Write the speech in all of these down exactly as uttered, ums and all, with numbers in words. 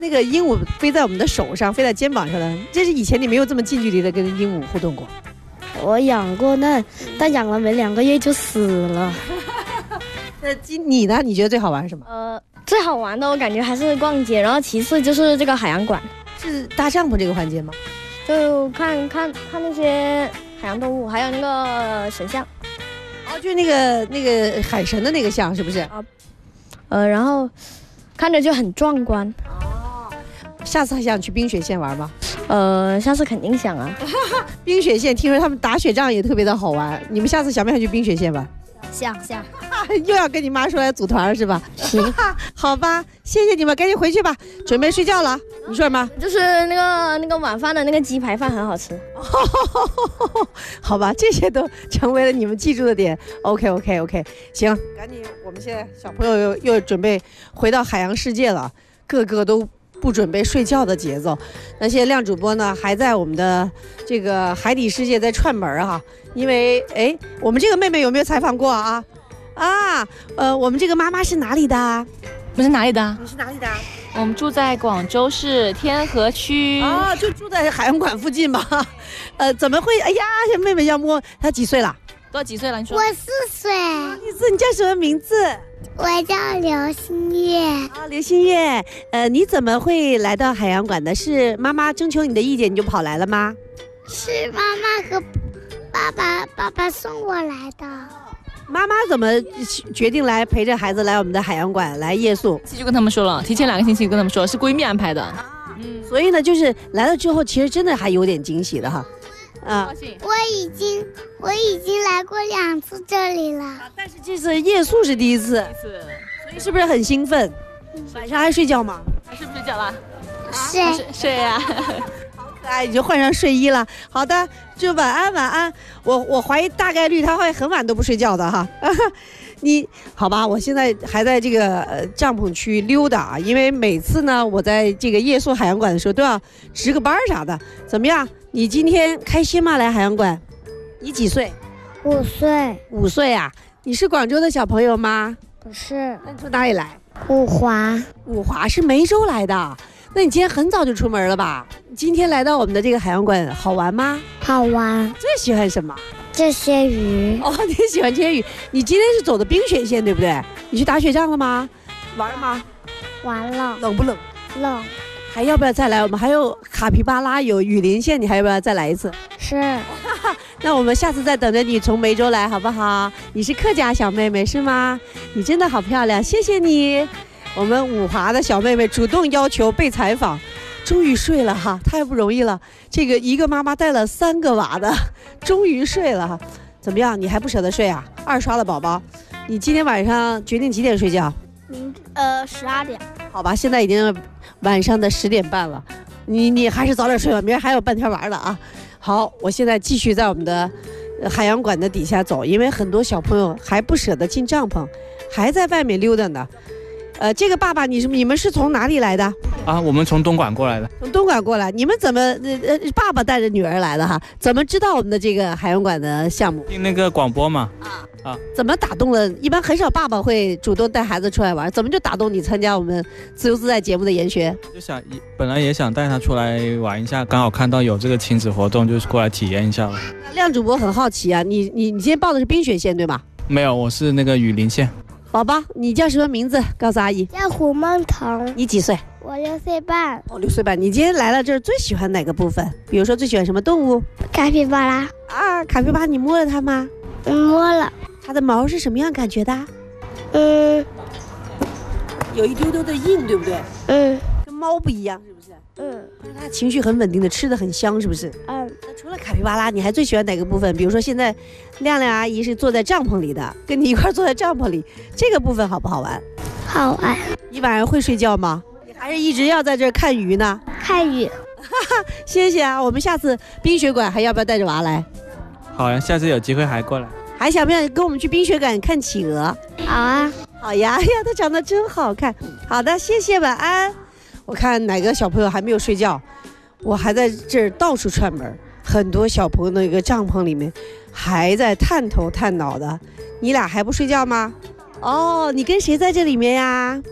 那个鹦鹉飞在我们的手上，飞在肩膀上的，这是以前你没有这么近距离的跟鹦鹉互动过。 我养过那，但养了没两个月就死了。 那今你呢？你觉得最好玩是什么？ 呃，最好玩的我感觉还是逛街，然后其次就是这个海洋馆， 是搭帐篷这个环节吗？ 就看看看那些海洋动物，还有那个神像。 哦，就是那个那个海神的那个像，是不是？啊， 呃，然后看着就很壮观。 哦，下次还想去冰雪线玩吗？ 呃，下次肯定想啊。 冰雪线听说他们打雪仗也特别的好玩，你们下次想不想去冰雪线吧？ 想想。 又要跟你妈说来组团是吧？ 行， 好吧，谢谢你们，赶紧回去吧，准备睡觉了。你说什么？ 就是那个那个晚饭的那个鸡排饭很好吃。 好吧，这些都成为了你们记住的点。OK OK OK， 行，赶紧，我们现在小朋友又又准备回到海洋世界了，个个都不准备睡觉的节奏。那现在亮主播呢，还在我们的这个海底世界在串门啊，因为哎，我们这个妹妹有没有采访过啊？啊，呃，我们这个妈妈是哪里的？ 我是哪里的？ 你是哪里的？ 我们住在广州市天河区。 啊，就住在海洋馆附近嘛。呃，怎么会？哎呀，妹妹要摸，她几岁了？ 多少几岁了？你说。 我四岁。 啊，你是你叫什么名字？ 我叫刘新月。 啊，刘新月，呃，你怎么会来到海洋馆的？是妈妈征求你的意见你就跑来了吗？ 是妈妈和爸爸爸爸送我来的。 妈妈怎么决定来陪着孩子来我们的海洋馆来夜宿？ 就跟他们说了，提前两个星期跟他们说，是闺蜜安排的。 啊、嗯，所以呢，就是来了之后，其实真的还有点惊喜的哈。 啊，我已经我已经来过两次这里了，啊、 但是这次夜宿是第一次， 第一次， 所以是不是很兴奋？嗯、晚上还睡觉吗？ 还睡不睡觉啦？ 睡、 啊、睡呀、啊。 哎，你就换上睡衣了。好的，就晚安晚安。我我怀疑大概率他会很晚都不睡觉的哈。你好吧，我现在还在这个呃帐篷区溜达啊，因为每次呢我在这个夜宿海洋馆的时候都要值个班啥的。怎么样？你今天开心吗？来海洋馆？你几岁？ 五岁。 五岁啊？你是广州的小朋友吗？ 不是。 那你从哪里来？ 五华。 五华是梅州来的。那你今天很早就出门了吧？今天来到我们的这个海洋馆好玩吗？ 好玩。 最喜欢什么？ 这些鱼。 哦，你喜欢这些鱼。你今天是走的冰雪线对不对？你去打雪仗了吗？玩了吗？ 玩了。 冷不冷？ 冷。 还要不要再来？我们还有卡皮巴拉，有雨林线，你还要不要再来一次？ 是。 那我们下次再等着你从梅州来好不好？你是客家小妹妹是吗？你真的好漂亮，谢谢你。我们五华的小妹妹主动要求被采访，终于睡了哈，太不容易了。这个一个妈妈带了三个娃的，终于睡了哈。怎么样？你还不舍得睡啊？二刷了宝宝，你今天晚上决定几点睡觉？ 明呃十二点。 好吧，现在已经晚上的十点半了，你你还是早点睡吧，明儿还有半天玩了啊。好，我现在继续在我们的海洋馆的底下走，因为很多小朋友还不舍得进帐篷，还在外面溜达呢。呃，这个爸爸，你是你们是从哪里来的？ 啊，我们从东莞过来的。 从东莞过来，你们怎么呃呃，爸爸带着女儿来的哈？怎么知道我们的这个海洋馆的项目？ 听那个广播嘛。 啊啊， 怎么打动了？一般很少爸爸会主动带孩子出来玩，怎么就打动你参加我们自由自在节目的研学？ 就想本来也想带他出来玩一下，刚好看到有这个亲子活动，就是过来体验一下了。 亮主播很好奇啊，你你你今天报的是冰雪线对吗？ 没有，我是那个雨林线。 宝宝，你叫什么名字？告诉阿姨。 叫胡梦彤。 你几岁？ 我六岁半。 哦，六岁半。你今天来了这儿最喜欢哪个部分？比如说最喜欢什么动物？ 卡皮巴拉。 啊，卡皮巴拉，你摸了它吗？ 嗯，摸了。 它的毛是什么样感觉的？ 嗯， 有一丢丢的硬，对不对？ 嗯， 跟猫不一样，是不是？ 嗯， 它情绪很稳定的，吃的很香，是不是？ 嗯。 那除了卡皮巴拉，你还最喜欢哪个部分？比如说现在亮亮阿姨是坐在帐篷里的，跟你一块坐在帐篷里，这个部分好不好玩？ 好玩。 你晚上会睡觉吗？你还是一直要在这儿看鱼呢？ 看鱼。 谢谢啊，我们下次冰雪馆还要不要带着娃来？ 好呀，下次有机会还过来。 还想不想跟我们去冰雪馆看企鹅？ 好啊。 好呀，哎呀，它长得真好看。好的，谢谢，晚安。我看哪个小朋友还没有睡觉，我还在这儿到处串门，很多小朋友的一个帐篷里面还在探头探脑的。你俩还不睡觉吗？哦，你跟谁在这里面呀？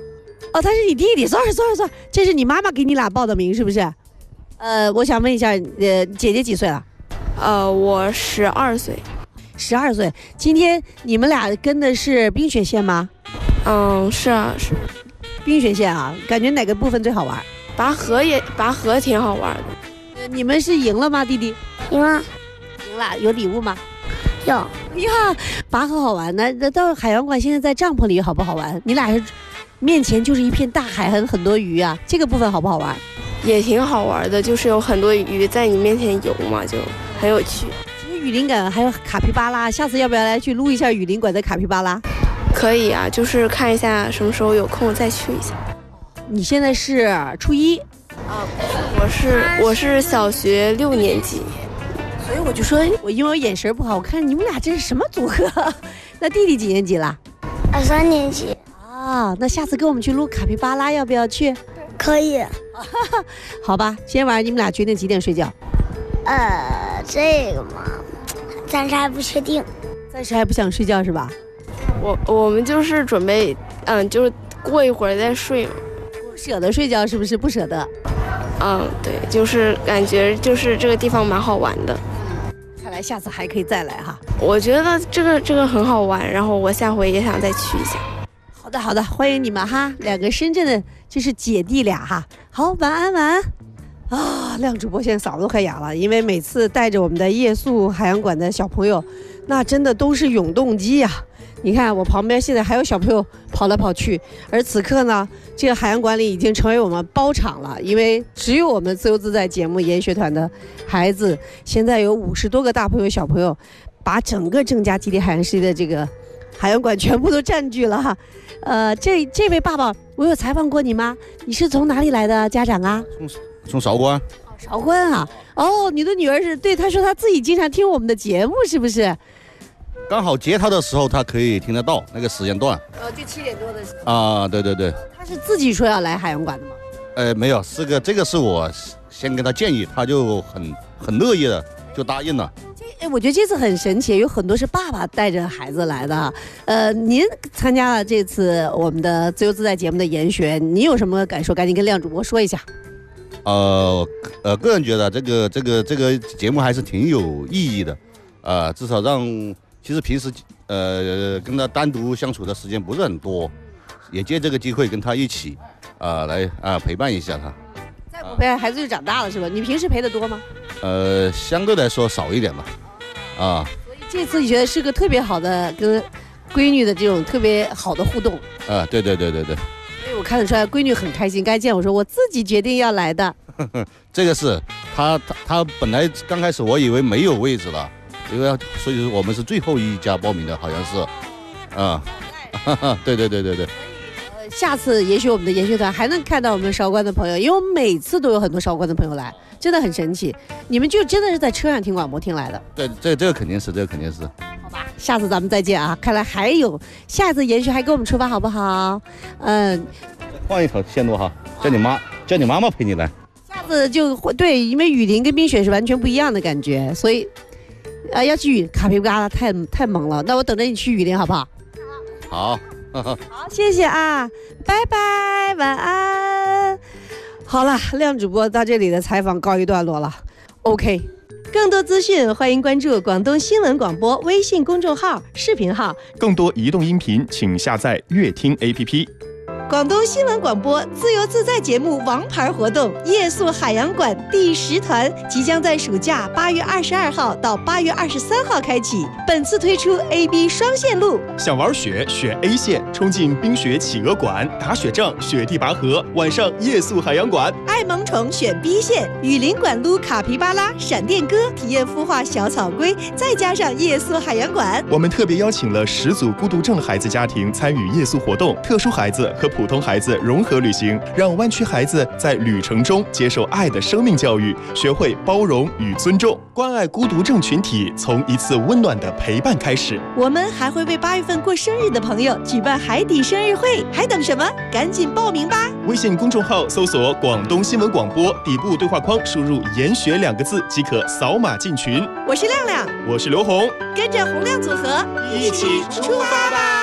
哦，他是你弟弟，sorry sorry sorry，这是你妈妈给你俩报的名是不是？呃，我想问一下，呃，姐姐几岁了？ 呃，我十二岁。 十二岁。今天你们俩跟的是冰雪线吗？ 嗯，是啊，是。 冰雪线啊，感觉哪个部分最好玩？ 拔河也拔河挺好玩的。 呃，你们是赢了吗，弟弟？ 赢了， 赢了，有礼物吗？ 有。 呀，拔河好玩，那那到海洋馆现在在帐篷里好不好玩？你俩是面前就是一片大海，很很多鱼啊，这个部分好不好玩？ 也挺好玩的，就是有很多鱼在你面前游嘛，就很有趣。 其实雨林馆还有卡皮巴拉，下次要不要来去撸一下雨林馆的卡皮巴拉？ 可以啊，就是看一下什么时候有空再去一下。 你现在是初一啊？我是我是小学六年级。 所以我就说，我因为我眼神不好，我看你们俩这是什么组合？那弟弟几年级了？ 二三年级。 啊，那下次跟我们去撸卡皮巴拉，要不要去？ 可以。 好吧，今天晚上你们俩决定几点睡觉？ 呃，这个嘛，暂时还不确定。 暂时还不想睡觉是吧？ 我我们就是准备，嗯，就是过一会儿再睡嘛。 舍得睡觉是不是？不舍得。 嗯，对，就是感觉就是这个地方蛮好玩的。 看来下次还可以再来哈。 我觉得这个这个很好玩，然后我下回也想再去一下。 好的好的，欢迎你们哈，两个深圳的就是姐弟俩哈。好，晚安晚安。啊，亮主播现在嗓子都快哑了，因为每次带着我们的夜宿海洋馆的小朋友，那真的都是永动机呀。你看我旁边现在还有小朋友跑来跑去，而此刻呢，这个海洋馆里已经成为我们包场了，因为只有我们自由自在节目研学团的孩子，现在有五十多个大朋友小朋友，把整个正佳基地海洋世界的这个海洋馆全部都占据了哈。呃，这这位爸爸，我有采访过你吗？你是从哪里来的家长啊？ 从从韶关。 韶关啊？哦，你的女儿是对，她说她自己经常听我们的节目，是不是？ 刚好接他的时候，他可以听得到那个时间段。 哦，就七点多的时候。 啊，对对对。 他是自己说要来海洋馆的吗？ 呃，没有，是个这个是我先跟他建议，他就很很乐意的就答应了。 哎，我觉得这次很神奇，有很多是爸爸带着孩子来的。呃，您参加了这次我们的自由自在节目的研学，你有什么感受？赶紧跟亮主播说一下。 呃呃，个人觉得这个这个这个节目还是挺有意义的，啊、呃，至少让。其实平时呃跟他单独相处的时间不是很多，也借这个机会跟他一起啊、呃、来啊、呃、陪伴一下他。 再不陪孩子就长大了是吧？你平时陪的多吗？ 呃，相对来说少一点吧。啊。 所以这次你觉得是个特别好的跟闺女的这种特别好的互动。 啊，对对对对对。 所以我看得出来闺女很开心，该见我说我自己决定要来的。 这个是他他他本来刚开始我以为没有位置了。因为所以说我们是最后一家报名的，好像是，啊，对对对对对。 呃，下次也许我们的研学团还能看到我们韶关的朋友，因为我们每次都有很多韶关的朋友来，真的很神奇。你们就真的是在车上听广播听来的？ 对，这这个肯定是，这个肯定是。 好吧，下次咱们再见啊！看来还有下次研学还跟我们出发，好不好？嗯， 换一条线路哈，叫你妈叫你妈妈陪你来。 下次就对，因为雨林跟冰雪是完全不一样的感觉，所以。啊，要去卡皮巴拉太太萌了，那我等着你去雨林好不好？ 好， 好，谢谢啊，拜拜，晚安。好了，亮主播到这里的采访告一段落了 ，OK。更多资讯，欢迎关注广东新闻广播微信公众号、视频号。 更多移动音频，请下载乐听 A P P。 广东新闻广播自由自在节目王牌活动夜宿海洋馆第十团即将在暑假八月二十二号到八月二十三号开启，本次推出 A B 双线路。 想玩雪选 A 线，冲进冰雪企鹅馆，打雪仗雪地拔河，晚上夜宿海洋馆。 爱萌宠选 B 线，雨林馆撸卡皮巴拉、闪电鸽，体验孵化小草龟，再加上夜宿海洋馆。 我们特别邀请了十组孤独症孩子家庭参与夜宿活动，特殊孩子和普通孩子融合旅行，让湾区孩子在旅程中接受爱的生命教育，学会包容与尊重，关爱孤独症群体，从一次温暖的陪伴开始。 我们还会为八月份过生日的朋友举办海底生日会，还等什么？赶紧报名吧！ 微信公众号搜索广东新闻广播，底部对话框输入研学两个字即可扫码进群。 我是亮亮， 我是刘红， 跟着洪亮组合一起出发吧！